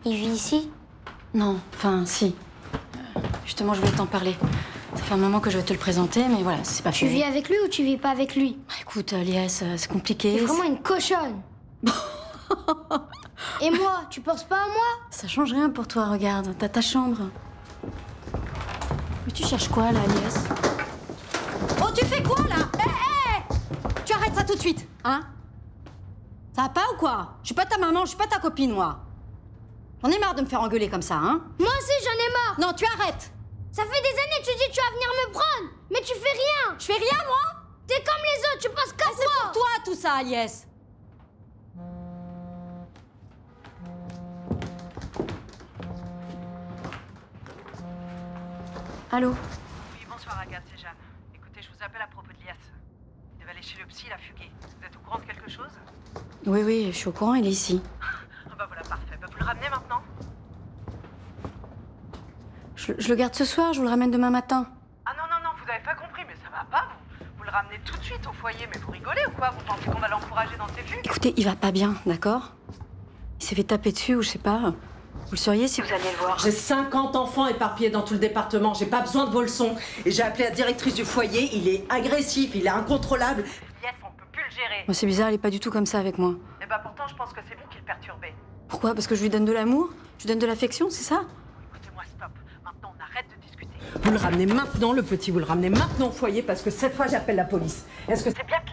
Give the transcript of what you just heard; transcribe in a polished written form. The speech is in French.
Il vit ici? Non, enfin, si. Justement, je voulais t'en parler. Ça fait un moment que je vais te le présenter, mais voilà, c'est pas Tu fait. vis avec lui ou tu vis pas avec lui? Écoute, Lies, c'est compliqué. T'es vraiment une cochonne. Et moi, tu penses pas à moi? Ça change rien pour toi, regarde. T'as ta chambre. Mais tu cherches quoi, là, Lies? Oh, tu fais quoi, là? Tu arrêtes ça tout de suite, hein? Ça va pas ou quoi? Je suis pas ta maman, je suis pas ta copine, moi. J'en ai marre de me faire engueuler comme ça, hein? Moi aussi, j'en ai marre. Non, tu arrêtes! Ça fait des années que tu dis que tu vas venir me prendre, mais tu fais rien. Je fais rien, moi? T'es comme les autres, tu penses qu'à C'est moi. pour toi, tout ça, Aliès. Allô? Oui, bonsoir Agathe, c'est Jeanne. Écoutez, je vous appelle à propos de Lias. Il devait aller chez le psy, il a fugué. Vous êtes au courant de quelque chose? Oui, oui, je suis au courant, il est ici. Ah bah voilà, parfait. Bah, vous le ramenez maintenant? Je le garde ce soir, je vous le ramène demain matin. Ah non, non, non, vous avez pas compris, mais ça va pas, vous le ramenez tout de suite au foyer, mais vous rigolez ou quoi? Vous pensez qu'on va l'encourager dans ses fugues? Écoutez, il va pas bien, d'accord? Il s'est fait taper dessus ou je sais pas. Vous le sauriez si vous alliez le voir. J'ai 50 enfants éparpillés dans tout le département. J'ai pas besoin de vos leçons. Et j'ai appelé la directrice du foyer. Il est agressif, il est incontrôlable. Lias, on peut plus le gérer. Moi, c'est bizarre, il est pas du tout comme ça avec moi. Et bah pourtant, je pense que c'est vous qui le perturbez. Pourquoi? Parce que je lui donne de l'amour? Je lui donne de l'affection, c'est ça? Écoutez-moi, stop. Maintenant, on arrête de discuter. Vous le ramenez maintenant, le petit. Vous le ramenez maintenant au foyer parce que cette fois, j'appelle la police. Est-ce que C'est bien